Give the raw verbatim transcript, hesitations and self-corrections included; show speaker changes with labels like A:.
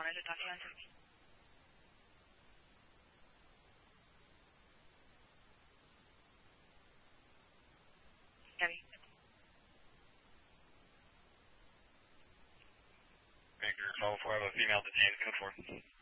A: Wanted to talk to you on Zoom. Gabby.
B: Anchor call for a female detained code four.